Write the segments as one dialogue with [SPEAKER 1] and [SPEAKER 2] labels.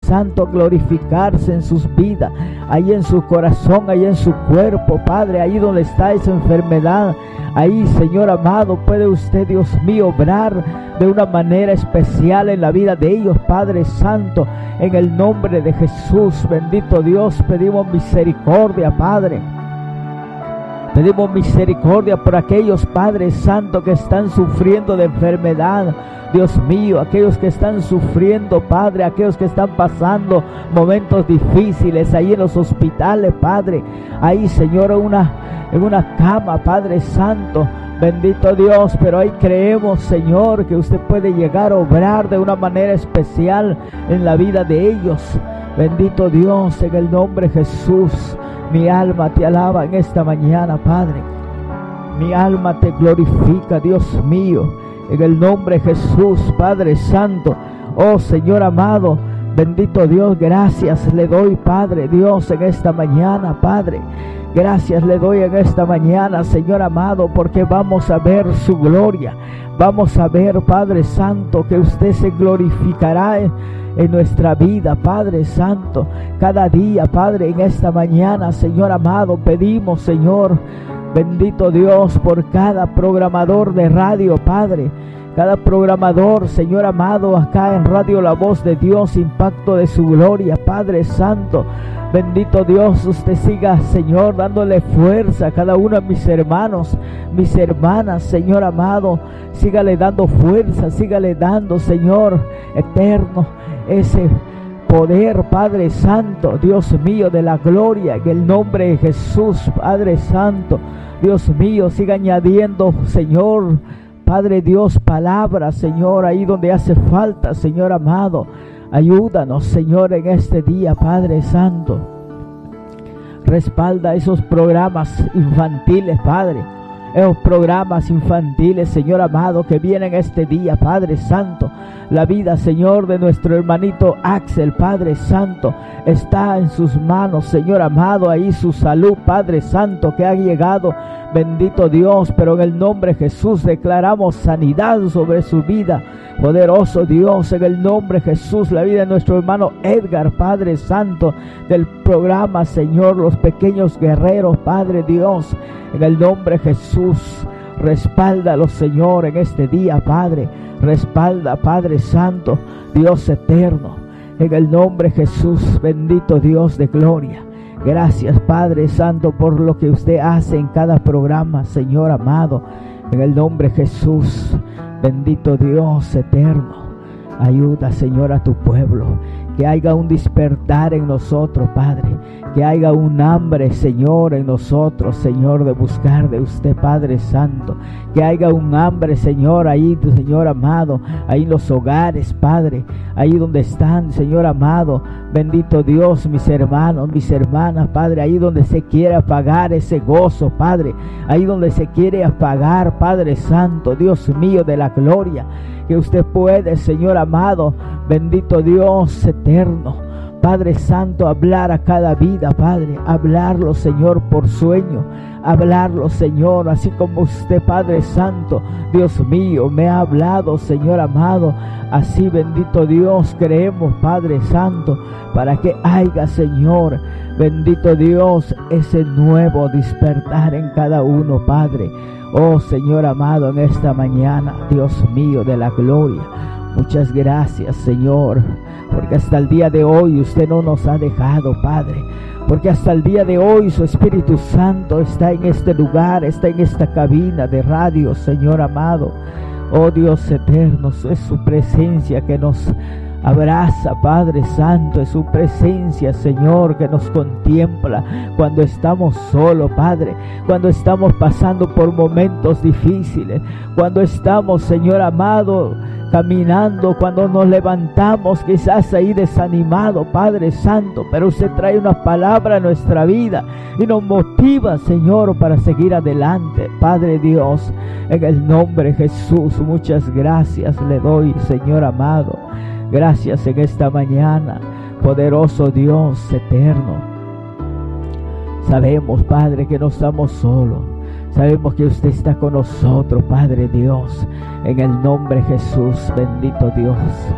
[SPEAKER 1] Santo, glorificarse en sus vidas, ahí en su corazón, ahí en su cuerpo, Padre, ahí donde está esa enfermedad. Ahí, Señor amado, puede usted, Dios mío, obrar de una manera especial en la vida de ellos, Padre Santo, en el nombre de Jesús. Bendito Dios, pedimos misericordia, Padre. Pedimos misericordia por aquellos, Padre Santo, que están sufriendo de enfermedad. Dios mío, aquellos que están sufriendo, Padre, aquellos que están pasando momentos difíciles ahí en los hospitales, Padre. Ahí, Señor, en una cama, Padre Santo. Bendito Dios, pero ahí creemos, Señor, que usted puede llegar a obrar de una manera especial en la vida de ellos. Bendito Dios, en el nombre de Jesús. Mi alma te alaba en esta mañana, Padre. Mi alma te glorifica, Dios mío, en el nombre de Jesús, Padre Santo. Oh Señor amado, bendito Dios, gracias le doy, Padre Dios, en esta mañana, Padre. Gracias le doy en esta mañana, Señor amado, porque vamos a ver su gloria. Vamos a ver, Padre Santo, que usted se glorificará en nuestra vida, Padre Santo, cada día, Padre. En esta mañana, Señor amado, pedimos, Señor, bendito Dios, por cada programador de radio, Padre, cada programador, Señor amado, acá en Radio La Voz de Dios, Impacto de su Gloria, Padre Santo. Bendito Dios, usted siga, Señor, dándole fuerza a cada uno de mis hermanos, mis hermanas, Señor amado. Sígale dando fuerza, sígale dando, Señor eterno, ese poder, Padre Santo, Dios mío, de la gloria, en el nombre de Jesús, Padre Santo. Dios mío, siga añadiendo, Señor, Padre Dios, palabras, Señor, ahí donde hace falta, Señor amado. Ayúdanos, Señor, en este día, Padre Santo. Respalda esos programas infantiles, Padre. Esos programas infantiles, Señor amado, que vienen este día, Padre Santo. La vida, Señor, de nuestro hermanito Axel, Padre Santo, está en sus manos, Señor amado. Ahí su salud, Padre Santo, que ha llegado, bendito Dios, pero en el nombre de Jesús declaramos sanidad sobre su vida. Poderoso Dios, en el nombre de Jesús, la vida de nuestro hermano Edgar, Padre Santo, del programa, Señor, Los Pequeños Guerreros, Padre Dios, en el nombre de Jesús, respáldalos, Señor, en este día, Padre. Respalda, Padre Santo, Dios eterno, en el nombre de Jesús, bendito Dios de gloria. Gracias, Padre Santo, por lo que usted hace en cada programa, Señor amado, en el nombre de Jesús, bendito Dios eterno. Ayuda, Señor, a tu pueblo, que haya un despertar en nosotros, Padre, que haya un hambre, Señor, en nosotros, Señor, de buscar de usted, Padre Santo, que haya un hambre, Señor, ahí, Señor amado, ahí en los hogares, Padre, ahí donde están, Señor amado, bendito Dios, mis hermanos, mis hermanas, Padre, ahí donde se quiere apagar ese gozo, Padre, ahí donde se quiere apagar, Padre Santo, Dios mío de la gloria, que usted puede, Señor amado, bendito Dios eterno, Padre Santo, hablar a cada vida, Padre, hablarlo, Señor, por sueño, hablarlo, Señor, así como usted, Padre Santo, Dios mío, me ha hablado, Señor amado, así, bendito Dios, creemos, Padre Santo, para que haya, Señor, bendito Dios, ese nuevo despertar en cada uno, Padre. Oh Señor amado, en esta mañana, Dios mío de la gloria, muchas gracias, Señor, porque hasta el día de hoy usted no nos ha dejado, Padre, porque hasta el día de hoy su Espíritu Santo está en este lugar, está en esta cabina de radio, Señor amado. Oh Dios eterno, es su presencia que nos abraza, Padre Santo, es su presencia, Señor, que nos contempla cuando estamos solos, Padre, cuando estamos pasando por momentos difíciles, cuando estamos, Señor amado, caminando, cuando nos levantamos quizás ahí desanimado, Padre Santo, pero usted trae una palabra a nuestra vida y nos motiva, Señor, para seguir adelante, Padre Dios, en el nombre de Jesús. Muchas gracias le doy, Señor amado. Gracias en esta mañana, poderoso Dios eterno. Sabemos, Padre, que no estamos solos. Sabemos que usted está con nosotros, Padre Dios. En el nombre de Jesús, bendito Dios.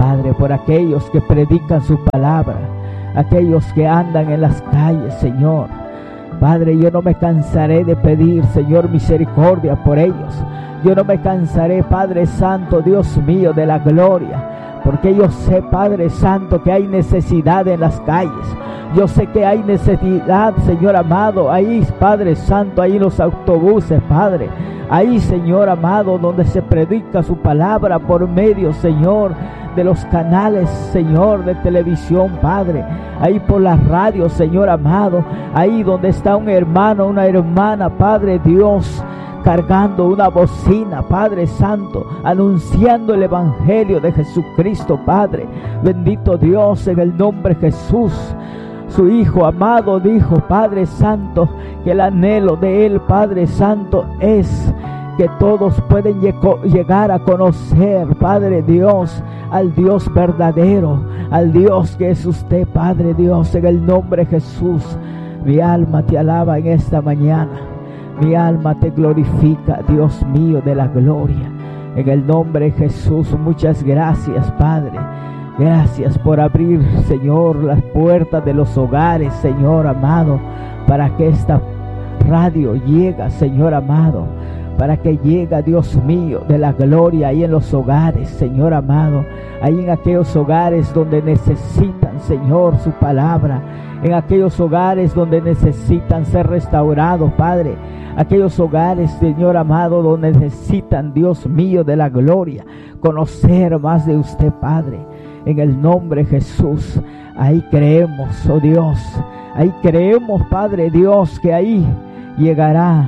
[SPEAKER 1] Padre, por aquellos que predican su palabra, aquellos que andan en las calles, Señor. Padre, yo no me cansaré de pedir, Señor, misericordia por ellos. Yo no me cansaré, Padre Santo, Dios mío, de la gloria, porque yo sé, Padre Santo, que hay necesidad en las calles. Yo sé que hay necesidad, Señor amado, ahí, Padre Santo, ahí en los autobuses, Padre. Ahí, Señor amado, donde se predica su palabra por medio, Señor, de los canales, Señor, de televisión, Padre. Ahí por las radios, Señor amado. Ahí donde está un hermano, una hermana, Padre Dios, cargando una bocina, Padre Santo, anunciando el Evangelio de Jesucristo, Padre. Bendito Dios, en el nombre de Jesús. Su Hijo amado dijo, Padre Santo, que el anhelo de Él, Padre Santo, es que todos pueden llegar a conocer, Padre Dios, al Dios verdadero, al Dios que es usted, Padre Dios, en el nombre de Jesús. Mi alma te alaba en esta mañana. Mi alma te glorifica, Dios mío de la gloria. En el nombre de Jesús, muchas gracias, Padre. Gracias por abrir, Señor, las puertas de los hogares, Señor amado, para que esta radio llegue, Señor amado, para que llegue, Dios mío, de la gloria ahí en los hogares, Señor amado, ahí en aquellos hogares donde necesitan, Señor, su palabra, en aquellos hogares donde necesitan ser restaurados, Padre, aquellos hogares, Señor amado, donde necesitan, Dios mío, de la gloria, conocer más de usted, Padre. En el nombre de Jesús, ahí creemos, oh Dios, ahí creemos, Padre Dios, que ahí llegará,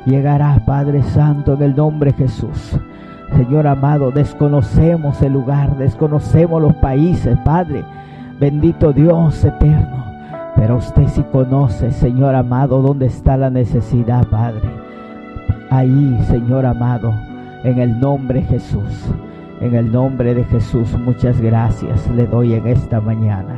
[SPEAKER 1] Padre Santo, en el nombre de Jesús. Señor amado, desconocemos el lugar, desconocemos los países, Padre, bendito Dios eterno, pero usted sí conoce, Señor amado, dónde está la necesidad, Padre. Ahí, Señor amado, en el nombre de Jesús. En el nombre de Jesús, muchas gracias le doy en esta mañana.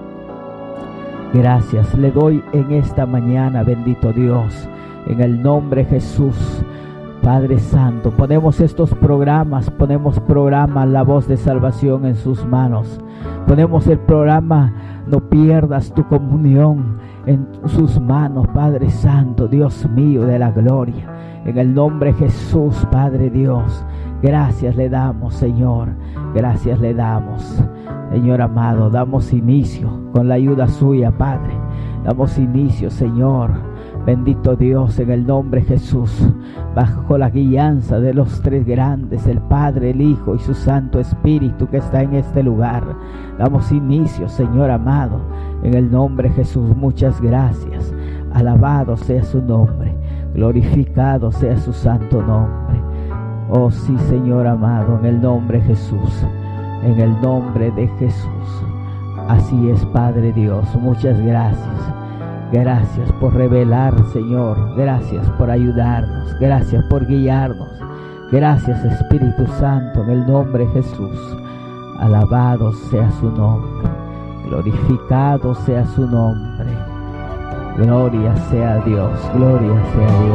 [SPEAKER 1] Gracias le doy en esta mañana, bendito Dios. En el nombre de Jesús, Padre Santo, ponemos programa La Voz de Salvación en sus manos. Ponemos el programa No Pierdas tu Comunión en sus manos, Padre Santo, Dios mío de la gloria. En el nombre de Jesús, Padre Dios. Gracias le damos, Señor, gracias le damos, Señor amado, damos inicio con la ayuda suya, Padre, damos inicio, Señor, bendito Dios, en el nombre de Jesús, bajo la guianza de los tres grandes, el Padre, el Hijo y su Santo Espíritu que está en este lugar, damos inicio, Señor amado, en el nombre de Jesús, muchas gracias, alabado sea su nombre, glorificado sea su santo nombre. Oh sí, Señor amado, en el nombre de Jesús, en el nombre de Jesús. Así es, Padre Dios, muchas gracias. Gracias por revelar, Señor. Gracias por ayudarnos. Gracias por guiarnos. Gracias, Espíritu Santo, en el nombre de Jesús. Alabado sea su nombre. Glorificado sea su nombre. Gloria sea a Dios. Gloria sea a Dios.